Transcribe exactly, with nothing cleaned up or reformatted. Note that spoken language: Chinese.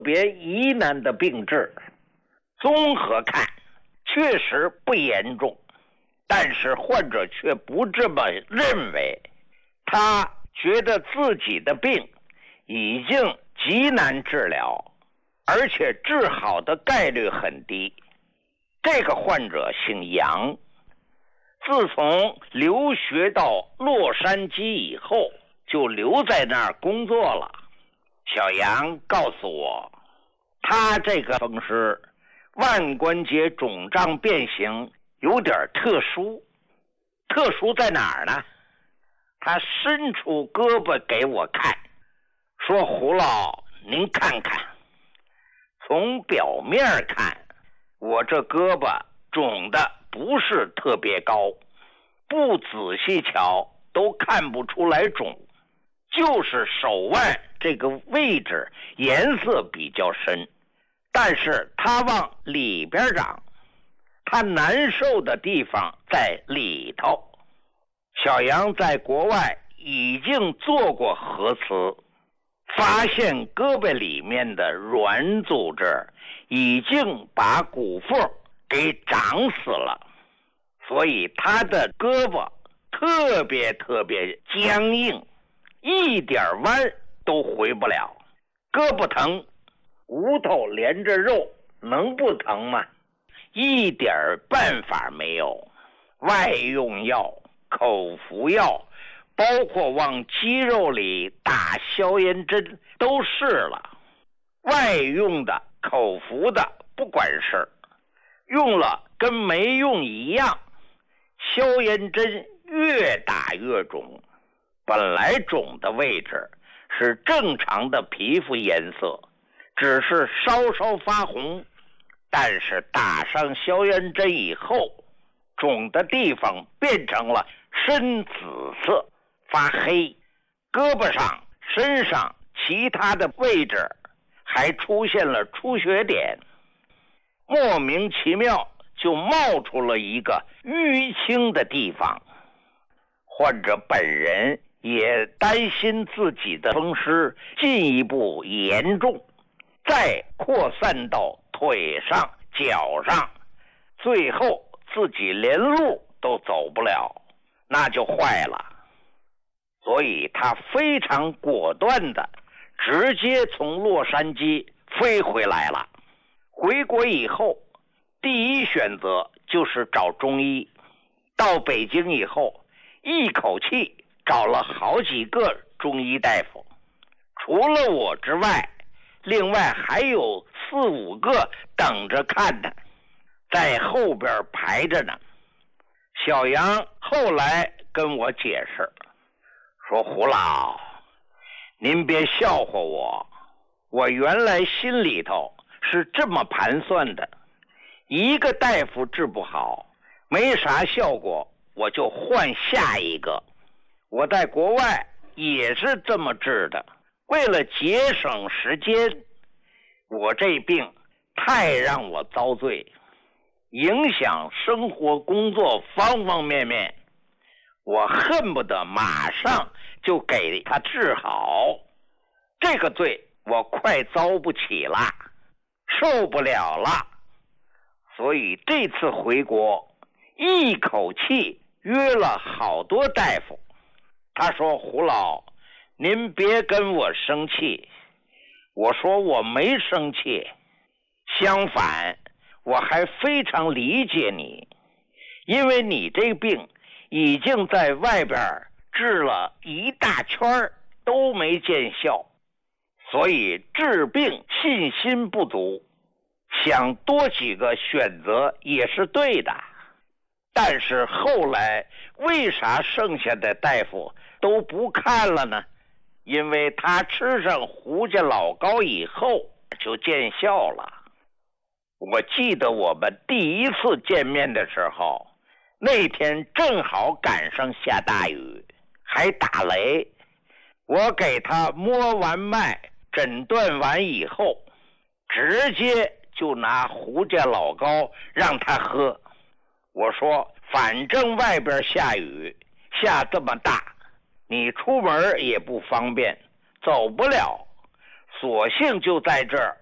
别疑难的病治，综合看确实不严重，但是患者却不这么认为，他觉得自己的病已经极难治疗，而且治好的概率很低。这个患者姓杨，自从留学到洛杉矶以后，就留在那儿工作了。小杨告诉我，他这个风湿腕关节肿胀变形有点特殊。特殊在哪儿呢？他伸出胳膊给我看，说胡老，您看看，从表面看，我这胳膊肿的不是特别高，不仔细瞧都看不出来肿，就是手腕这个位置颜色比较深，但是它往里边长，它难受的地方在里头。小杨在国外已经做过核磁，发现胳膊里面的软组织已经把骨缝给长死了，所以他的胳膊特别特别僵硬，一点弯都回不了。胳膊疼，骨头连着肉，能不疼吗？一点办法没有，外用药、口服药，包括往肌肉里打消炎针都试了，外用的、口服的不管事，用了跟没用一样，消炎针越打越肿。本来肿的位置是正常的皮肤颜色，只是稍稍发红，但是打上消炎针以后，肿的地方变成了深紫色，发黑，胳膊上、身上其他的位置还出现了出血点，莫名其妙就冒出了一个淤青的地方。患者本人也担心自己的风湿进一步严重，再扩散到腿上、脚上，最后自己连路都走不了，那就坏了。所以他非常果断的直接从洛杉矶飞回来了。回国以后，第一选择就是找中医。到北京以后，一口气找了好几个中医大夫，除了我之外，另外还有四五个等着看的，在后边排着呢。小杨后来跟我解释说，胡老，您别笑话我，我原来心里头是这么盘算的，一个大夫治不好，没啥效果，我就换下一个。我在国外也是这么治的，为了节省时间，我这病太让我遭罪，影响生活工作方方面面，我恨不得马上就给他治好。这个罪我快遭不起了，受不了了。所以这次回国，一口气约了好多大夫。他说，胡老，您别跟我生气。我说我没生气，相反，我还非常理解你，因为你这病已经在外边治了一大圈都没见效，所以治病信心不足，想多几个选择也是对的。但是后来为啥剩下的大夫都不看了呢？因为他吃上胡家老膏以后就见效了。我记得我们第一次见面的时候，那天正好赶上下大雨，还打雷。我给他摸完脉，诊断完以后，直接就拿胡家老膏让他喝。我说，反正外边下雨，下这么大，你出门也不方便，走不了，索性就在这儿